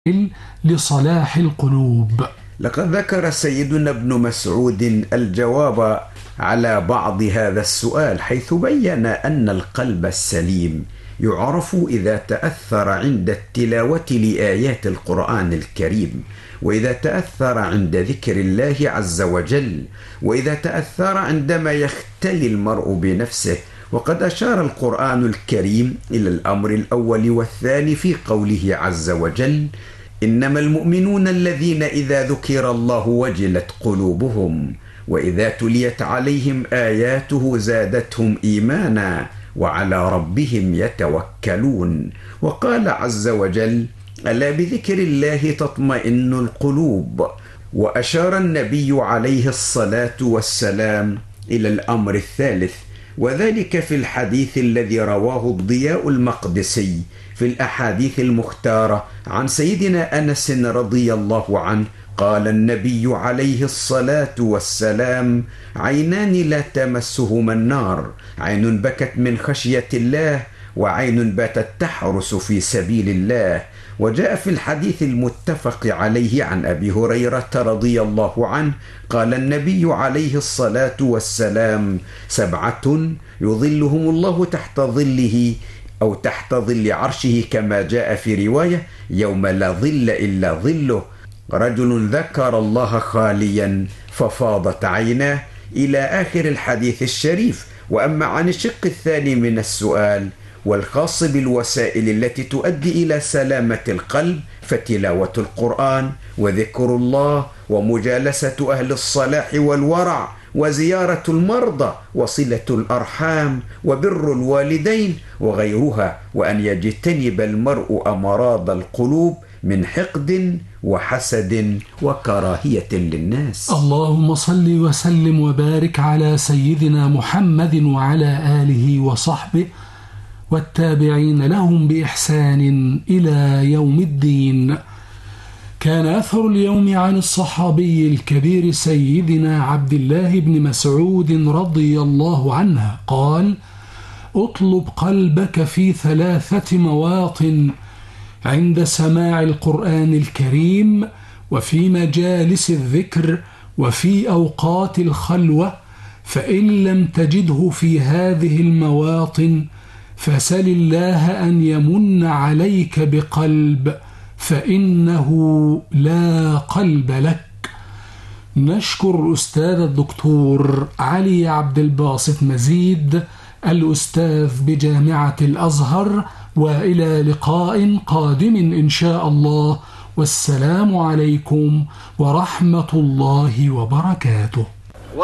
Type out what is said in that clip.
لصلاح القلوب. لقد ذكر سيدنا ابن مسعود الجواب على بعض هذا السؤال، حيث بين أن القلب السليم يعرف إذا تأثر عند التلاوة لآيات القرآن الكريم، وإذا تأثر عند ذكر الله عز وجل، وإذا تأثر عندما يختلي المرء بنفسه. وقد أشار القرآن الكريم إلى الأمر الأول والثاني في قوله عز وجل: إنما المؤمنون الذين إذا ذكر الله وجلت قلوبهم وإذا تليت عليهم آياته زادتهم إيمانا وعلى ربهم يتوكلون. وقال عز وجل: ألا بذكر الله تطمئن القلوب. وأشار النبي عليه الصلاة والسلام إلى الأمر الثالث، وذلك في الحديث الذي رواه الضياء المقدسي في الأحاديث المختارة عن سيدنا أنس رضي الله عنه. قال النبي عليه الصلاة والسلام: عينان لا تمسهما النار، عين بكت من خشية الله، وعين باتت تحرس في سبيل الله. وجاء في الحديث المتفق عليه عن أبي هريرة رضي الله عنه قال النبي عليه الصلاة والسلام: 7 يظلهم الله تحت ظله أو تحت ظل عرشه، كما جاء في رواية: يوم لا ظل إلا ظله، رجل ذكر الله خاليا ففاضت عيناه، إلى آخر الحديث الشريف. وأما عن الشق الثاني من السؤال والخاص بالوسائل التي تؤدي إلى سلامة القلب، فتلاوة القرآن وذكر الله ومجالسة أهل الصلاح والورع وزيارة المرضى وصلة الأرحام وبر الوالدين وغيرها، وأن يجتنب المرء أمراض القلوب من حقد وحسد وكراهية للناس. اللهم صل وسلم وبارك على سيدنا محمد وعلى آله وصحبه والتابعين لهم بإحسان إلى يوم الدين. كان أثر اليوم عن الصحابي الكبير سيدنا عبد الله بن مسعود رضي الله عنه قال: اطلب قلبك في 3 مواطن: عند سماع القرآن الكريم، وفي مجالس الذكر، وفي أوقات الخلوة. فإن لم تجده في هذه المواطن فسل الله أن يمن عليك بقلب، فإنه لا قلب لك. نشكر أستاذ الدكتور علي عبد الباسط مزيد، الأستاذ بجامعة الأزهر، وإلى لقاء قادم إن شاء الله، والسلام عليكم ورحمة الله وبركاته.